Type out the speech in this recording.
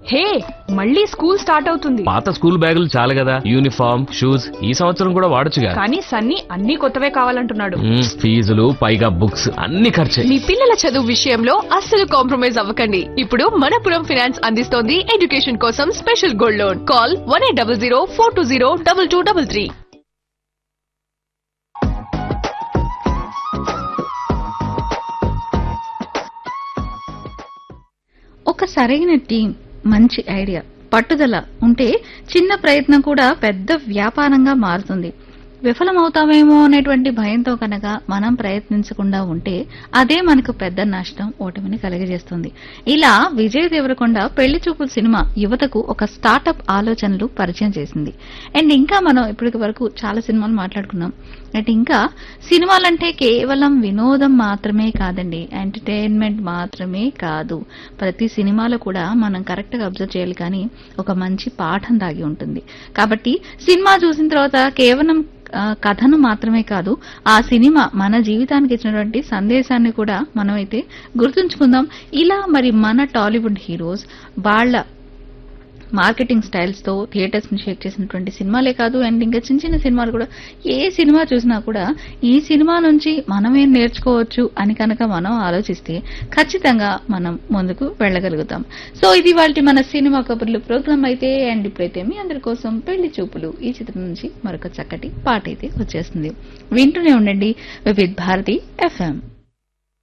హే, మళ్ళీ school start అవుతుంది. పాత స్కూల్ బ్యాగులు చాలు కదా, యూనిఫామ్ షూస్ ఈ సంవత్సరం కూడా వాడొచ్చుగా. కానీ సన్నీ అన్ని కొత్తవే కావాలంటున్నాడు. ఫీజులు పైగా బుక్స్ అన్ని ఖర్చే. మీ పిల్లల చదువు విషయంలో అస్సలు కాంప్రమైజ్ అవ్వకండి. ఇప్పుడు మనపురం ఫైనాన్స్ అందిస్తోంది ఎడ్యుకేషన్ కోసం స్పెషల్ గోల్డ్ లోన్. కాల్ 1800 420 2233. ఒక సరైన టీం, మంచి ఐడియా, పట్టుదల ఉంటే చిన్న ప్రయత్నం కూడా పెద్ద వ్యాపారంగా మారుతుంది. విఫలమవుతామేమో అనేటువంటి భయంతో కనుక మనం ప్రయత్నించకుండా ఉంటే అదే మనకు పెద్ద నష్టం, ఓటమిని కలిగజేస్తుంది. ఇలా విజయ్ దేవరకొండ పెళ్లి చూపుల సినిమా యువతకు ఒక స్టార్టప్ ఆలోచనలు పరిచయం చేసింది. అండ్ ఇంకా మనం ఇప్పటి వరకు చాలా సినిమాలు మాట్లాడుకున్నాం. అంటే ఇంకా సినిమాలంటే కేవలం వినోదం మాత్రమే కాదండి, ఎంటర్టైన్మెంట్ మాత్రమే కాదు. ప్రతి సినిమాలో కూడా మనం కరెక్ట్ గా అబ్జర్వ్ చేయాలి, కానీ ఒక మంచి పాఠం దాగి ఉంటుంది. కాబట్టి సినిమా చూసిన తర్వాత కేవలం కథను మాత్రమే కాదు, ఆ సినిమా మన జీవితానికి ఇచ్చినటువంటి సందేశాన్ని కూడా మనం అయితే గుర్తుంచుకుందాం. ఇలా మరి మన టాలీవుడ్ హీరోస్ వాళ్ళ మార్కెటింగ్ స్టైల్స్ తో థియేటర్స్ ని షేక్ చేసినటువంటి సినిమాలే కాదు, అండ్ ఇంకా చిన్న చిన్న సినిమాలు కూడా, ఏ సినిమా చూసినా కూడా ఈ సినిమా నుంచి మనమేం నేర్చుకోవచ్చు అని కనుక మనం ఆలోచిస్తే ఖచ్చితంగా మనం ముందుకు వెళ్ళగలుగుతాం. సో ఇది వాళ్ళ మన సినిమా కబుర్లు ప్రోగ్రామ్ అయితే. అండ్ ఇప్పుడైతే మీ అందరి కోసం పెళ్లి చూపులు ఈ చిత్రం నుంచి మరొక చక్కటి పాట అయితే వచ్చేస్తుంది. వింటూనే ఉండండి వివిధ్ భారతి FM.